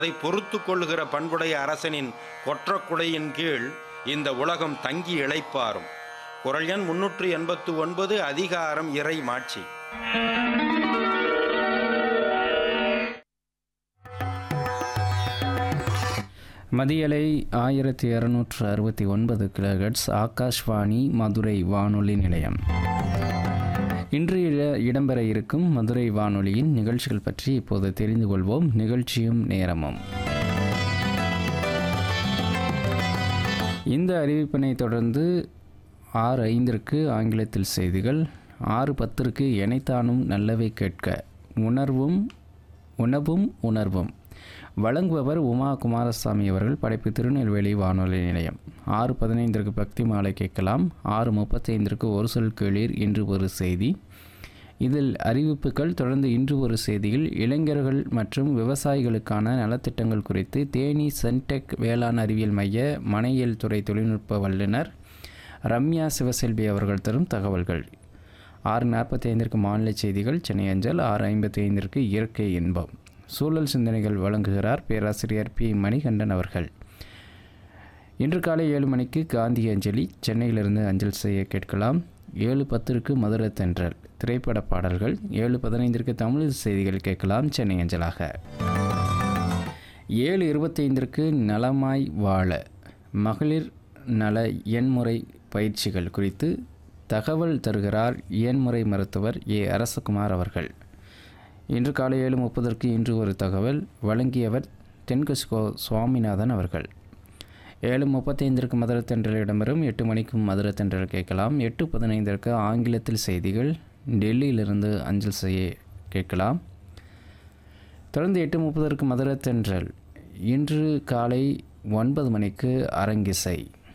அதை பொறுத்து கொள்ளுகிற பண்புடைய அரசனின் கொற்றக்குடையின் கீழ் இந்த உலகம் தங்கி இளைப்பாரும். குறள் எண் 389. அதிகாரம் இறை மாட்சி. மதியலை 1269 கிலோஹெர்ட்ஸ் ஆகாஷ்வாணி மதுரை வானொலி நிலையம். இன்று இடம்பெற இருக்கும் மதுரை வானொலியின் நிகழ்ச்சிகள் பற்றி இப்போது தெரிந்து கொள்வோம். நிகழ்ச்சியும் நேரமும். இந்த அறிவிப்பினை தொடர்ந்து 6:05 ஆங்கிலத்தில் செய்திகள், 6:10 எனைத்தானும் நல்லவை கேட்க உணவும் உணர்வும் வழங்குபவர் உமா குமாரசாமி அவர்கள். படைப்பு திருநெல்வேலி வானொலி நிலையம். 6:15 பக்தி மாலை கேட்கலாம். 6:35 ஒரு சொல் கேளீர், இன்று ஒரு செய்தி. இதில் அறிவிப்புகள். தொடர்ந்து இன்று ஒரு செய்தியில் இளைஞர்கள் மற்றும் விவசாயிகளுக்கான நலத்திட்டங்கள் குறித்து தேனி சென்டெக் வேளாண் அறிவியல் மைய மனையியல் துறை தொழில்நுட்ப வல்லுநர் ரம்யா சிவசெல்வி அவர்கள் தரும் தகவல்கள். 6:45 மாநில செய்திகள் சென்னை அஞ்சல். 6:55 இயற்கை இன்பம் சூழல் சிந்தனைகள் வழங்குகிறார் பேராசிரியர் பி மணிகண்டன் அவர்கள். இன்று காலை 7 மணிக்கு காந்தி அஞ்சலி சென்னையிலிருந்து அஞ்சல் செய்ய கேட்கலாம். 7:10 மதுரை தென்றல் திரைப்பட பாடல்கள். 7:15 தமிழ் செய்திகள் கேட்கலாம் சென்னை அஞ்சலாக. 7:25 நலமாய் வாழ மகளிர் நல எண்முறை பயிற்சிகள் குறித்து தகவல் தருகிறார் எண்முறை மருத்துவர் ஏ அரசகுமார் அவர்கள். இன்று காலை 7:30 இன்று ஒரு தகவல் வழங்கியவர் தென்கஸ்கோ சுவாமிநாதன் அவர்கள். 7:35 மதுரை தென்றல் இடம்பெறும். 8 மணிக்கு மதுரை தென்றல் கேட்கலாம். 8:15 ஆங்கிலத்தில் செய்திகள் டெல்லியிலிருந்து அஞ்சல் செய்ய கேட்கலாம். தொடர்ந்து 8:30 மதுரை தென்றல். இன்று காலை 9 மணிக்கு அரங்கிசை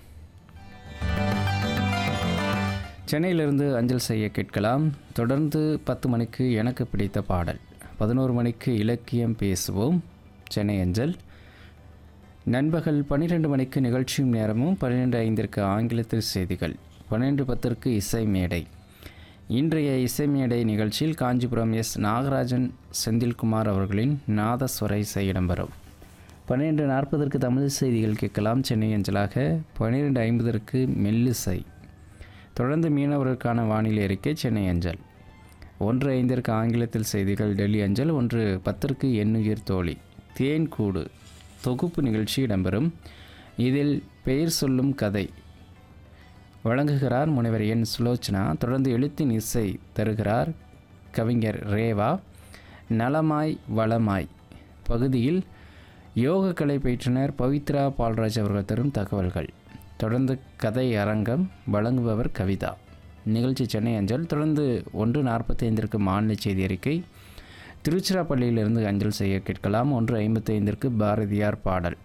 சென்னையிலிருந்து அஞ்சல் செய்ய கேட்கலாம். தொடர்ந்து 10 மணிக்கு எனக்கு பிடித்த பாடல். 11 மணிக்கு இலக்கியம் பேசுவோம் சென்னை அஞ்சல். நண்பகல் 12 மணிக்கு நிகழ்ச்சியும் நேரமும். 12:05 ஆங்கிலத்தில் செய்திகள். 12:10 இசை மேடை. இன்றைய இசை மேடை நிகழ்ச்சியில் காஞ்சிபுரம் எஸ் நாகராஜன் செந்தில்குமார் அவர்களின் நாதஸ்வர இசை இடம்பெறும். 12:40 தமிழ் செய்திகள் கேட்கலாம் சென்னை அஞ்சலாக. 12:50 மெல்லிசை. தொடர்ந்து மீனவர்களுக்கான வானிலை அறிக்கை சென்னை அஞ்சல். 1:05 ஆங்கிலத்தில் செய்திகள் டெல்லி அஞ்சல். 1:10 எண்ணுயிர் தோழி தேன் கூடு தொகுப்பு நிகழ்ச்சி இடம்பெறும். இதில் பெயர் சொல்லும் கதை வழங்குகிறார் முனைவர் என் சுலோச்சனா. தொடர்ந்து எழுத்தின் இசை தருகிறார் கவிஞர் ரேவா. நலமாய் வளமாய் பகுதியில் யோகக்கலை பயிற்றுனர் பவித்ரா பால்ராஜ் அவர்கள் தரும் தகவல்கள். தொடர்ந்து கதை அரங்கம் வழங்குபவர் கவிதா. நிகழ்ச்சி சென்னை அஞ்சல். தொடர்ந்து 1:45 மாநில செய்தி அறிக்கை திருச்சிராப்பள்ளியிலிருந்து அஞ்சல் செய்ய கேட்கலாம். 1:55 பாரதியார் பாடல்.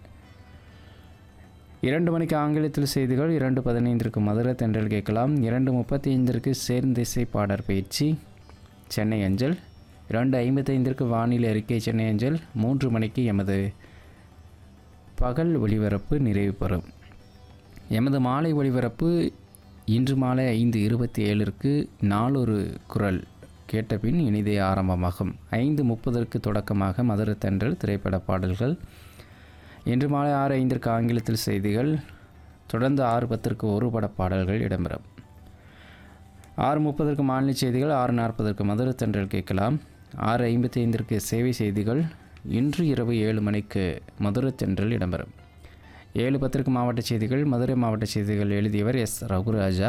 2 மணிக்கு ஆங்கிலத்தில் செய்திகள். 2:15 மதுரை தென்றல் கேட்கலாம். 2:35 சேர்ந்திசை பாடற் பயிற்சி சென்னை அஞ்சல். 2:55 வானிலை அறிக்கை சென்னை அஞ்சல். 3 மணிக்கு எமது பகல் ஒளிபரப்பு நிறைவு பெறும். எமது மாலை ஒளிபரப்பு இன்று மாலை 5:27 நாளொரு குரல் கேட்ட பின் இனிதே ஆரம்பமாகும். 5:30 தொடக்கமாக மதுரை தென்றல் திரைப்பட பாடல்கள். இன்று மாலை 6:05 ஆங்கிலத்தில் செய்திகள். தொடர்ந்து 6:10 ஒரு பட பாடல்கள் இடம்பெறும். 6:30 மாநில செய்திகள். 6:40 மதுரை தென்றல் கேட்கலாம். 6:55 சேவை செய்திகள். இன்று இரவு 7 மணிக்கு மதுரை தென்றல் இடம்பெறும். 7:10 மாவட்ட செய்திகள். மதுரை மாவட்ட செய்திகள் எழுதியவர் எஸ் ரகுராஜா.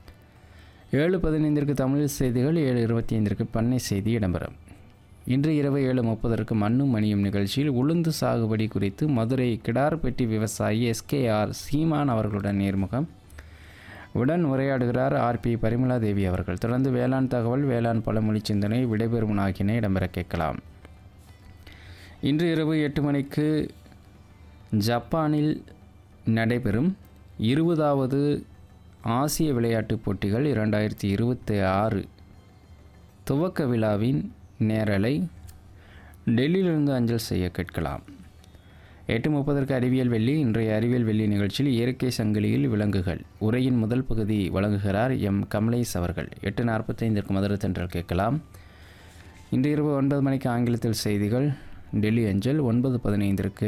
7:15 தமிழ் செய்திகள். 7:25 பண்ணை செய்தி இடம்பெறும். இன்று இரவு 7:30 மண்ணும் மணியும் நிகழ்ச்சியில் உளுந்து சாகுபடி குறித்து மதுரை கிடார்பெட்டி விவசாயி எஸ்கேஆர் சீமான் அவர்களுடன் நேர்முகம். உடன் உரையாடுகிறார் ஆர்பி பரிமலா தேவி அவர்கள். தொடர்ந்து வேளாண் தகவல், வேளாண் பழமொழி சிந்தனை, விடைபெறும் ஆகியன இடம்பெற கேட்கலாம். இன்று இரவு 8 மணிக்கு ஜப்பானில் நடைபெறும் 20வது ஆசிய விளையாட்டுப் போட்டிகள் 2026 துவக்க விழாவின் நேரலை டெல்லியிலிருந்து அஞ்சல் செய்ய கேட்கலாம். 8:30 அறிவியல் வெள்ளி. இன்றைய அறிவியல் வெள்ளி நிகழ்ச்சியில் இயற்கை சங்கிலியில் விலங்குகள் உரையின் முதல் பகுதி வழங்குகிறார் எம் கமலேஷ் அவர்கள். 8:45 மதுரை தென்றல் கேட்கலாம். இன்று இரவு 9 மணிக்கு ஆங்கிலத்தில் செய்திகள் டெல்லி அஞ்சல் 9:15